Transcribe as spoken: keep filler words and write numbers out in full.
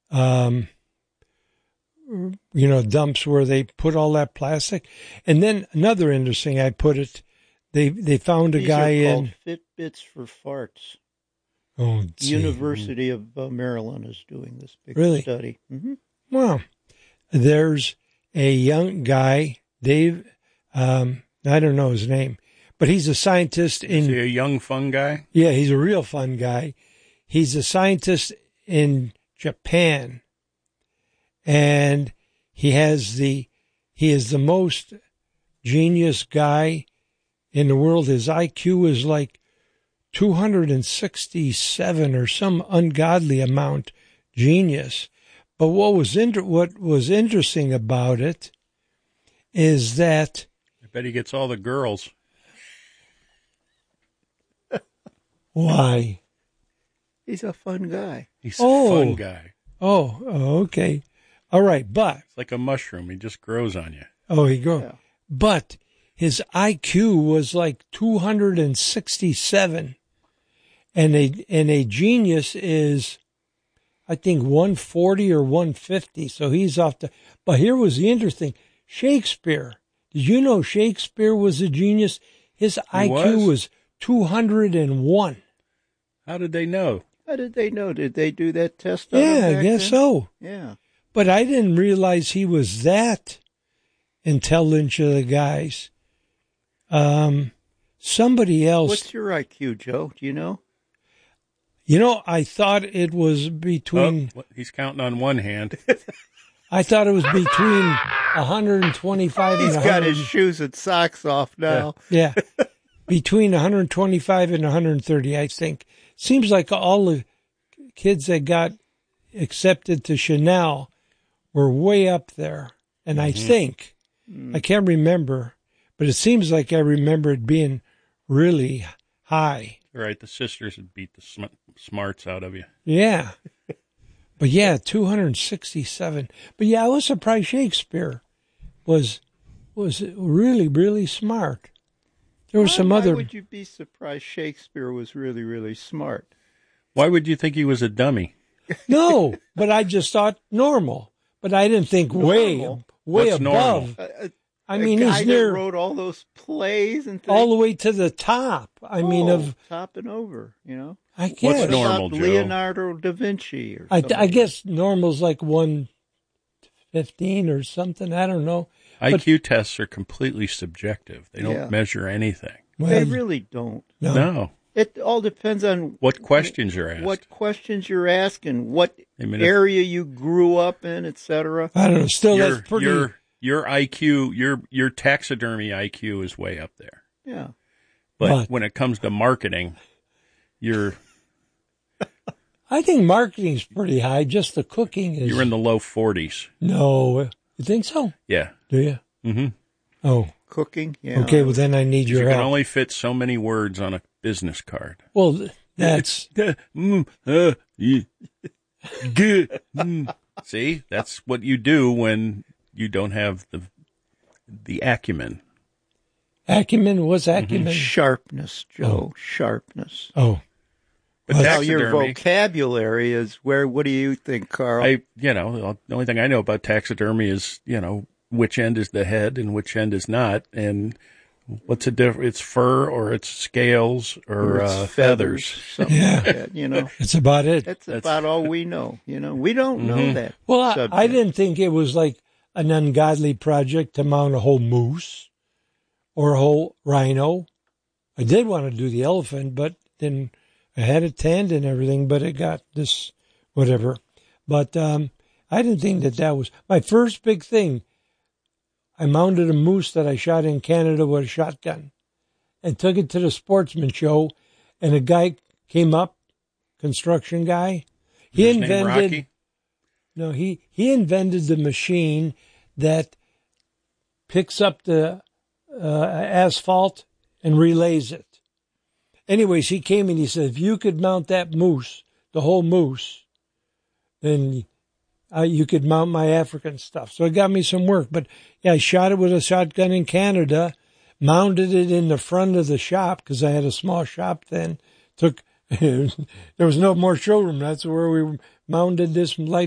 um, you know, dumps where they put all that plastic. And then another interesting, I put it, they they found a These guy are called in Fitbits for farts. oh, University of uh, Maryland is doing this big really? study. Mm-hmm. Well, there's a young guy, Dave. Um, I don't know his name, but he's a scientist in. Is he a young fun guy? Yeah, he's a real fun guy. He's a scientist in Japan, and he has the he is the most genius guy in the world. His I Q is like two hundred sixty-seven or some ungodly amount genius. But what was inter- what was interesting about it is that I bet he gets all the girls. why? He's a fun guy. He's Oh. a fun guy. Oh, oh, okay. All right, but It's like a mushroom. He just grows on you. oh, he go. Yeah. But his I Q was like two hundred sixty-seven, and a and a genius is, I think, one forty or one fifty. So he's off the. But here was the interesting Shakespeare. Did you know Shakespeare was a genius? His He I Q was? was two hundred one. How did they know? How did they know? Did they do that test on him Yeah, I back guess then? so. Yeah. But I didn't realize he was that intelligent of the guys. Um, somebody else. What's your I Q, Joe? Do you know? You know, I thought it was between. Oh, he's counting on one hand. I thought it was between one hundred twenty-five He's and got one hundred. his shoes and socks off now. Yeah, between one hundred twenty-five and one hundred thirty. I think seems like all the kids that got accepted to Chanel were way up there, and I think Mm. I can't remember, but it seems like I remember it being really high. Right, the sisters would beat the sm- smarts out of you. Yeah. But yeah, two hundred sixty-seven. But yeah, I was surprised Shakespeare was was really, really smart. There was Why- some why other. would you be surprised Shakespeare was really, really smart? Why would you think he was a dummy? No, but I just thought normal. But I didn't think way, Normal? way What's above. normal? Uh, I the mean, guy he's that near wrote all those plays and things. all the way to the top. I mean, Oh, of top and over, you know. I What's guess What normal, about Joe? Leonardo da Vinci? Or I, something? I guess normal's like one fifteen or something. I don't know. I Q tests are completely subjective. They don't Yeah. measure anything. Well, They really don't. no. No. It all depends on What questions you're asked. what questions you're asking, what I mean, if- area you grew up in, et cetera. I don't know. Still, your, that's pretty. your your I Q, your your taxidermy I Q is way up there. Yeah. But But- when it comes to marketing, you're I think marketing's pretty high. Just the cooking is. you're in the low forties. No, you think so? Yeah. Do you? Mm-hmm. Oh, Cooking, yeah. okay. Well, then I need You your can help. only fit so many words on a business card. Well, th- that's Mm, uh, yeah. Good. Mm. See, that's what you do when you don't have the the acumen. acumen. What's acumen? Sharpness, Joe. Sharpness. Oh, But Well, Now, your taxidermy, vocabulary is where, what do you think, Carl? I you know the only thing I know about taxidermy is you know which end is the head and which end is not, and what's a diff- It's fur or it's scales or, Or it's uh, feathers. something Yeah. like that, you know. that's about it. That's, That's- about all we know, you know. We don't know Mhm. that. Well, I, subject. I didn't think it was like an ungodly project to mount a whole moose or a whole rhino. I did want to do the elephant, but then I had it tanned and everything, but it got this whatever. But um, I didn't think that that was my first big thing. I mounted a moose that I shot in Canada with a shotgun and took it to the sportsman show, and a guy came up, construction guy. He His name invented. Rocky? No, he, he invented the machine that picks up the uh, asphalt and relays it. Anyways, he came and he said, if you could mount that moose, the whole moose, then uh, you could mount my African stuff. So it got me some work. But yeah, I shot it with a shotgun in Canada, mounted it in the front of the shop because I had a small shop then. Took there was no more showroom. That's where we mounted this life